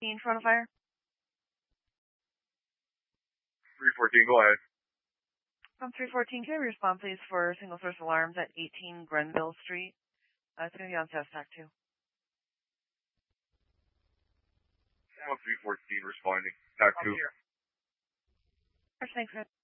In front of fire. 314, go ahead. 314, can I respond, please, for single source alarms at 18 Grenville Street? It's going to be on Tac 2. 314 responding. Tac 2. Thanks, man.